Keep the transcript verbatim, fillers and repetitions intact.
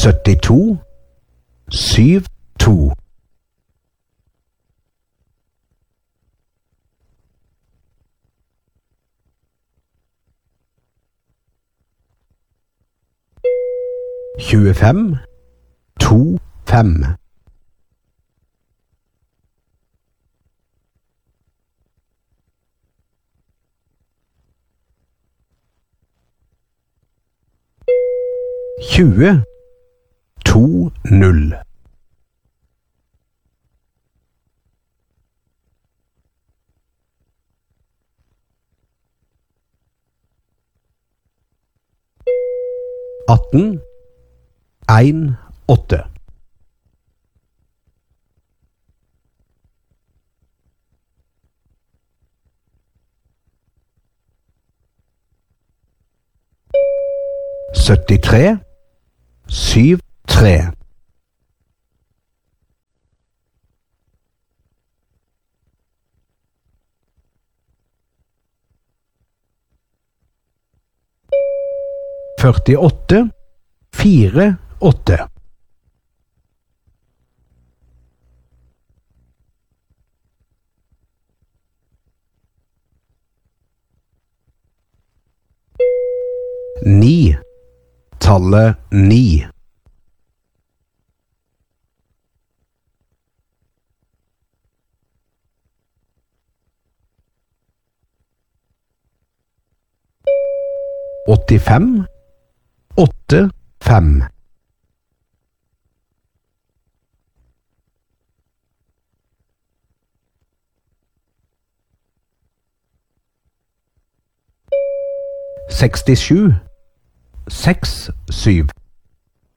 syttito, syv, to. tjuefem, to, fem. tjue, to, null. atten, en, åtte. syttitre, syv, tre. førtiåtte, fire, åtte. Ni. Tallet ni. åttifem, åtte, fem. sekstisju, seks, syv.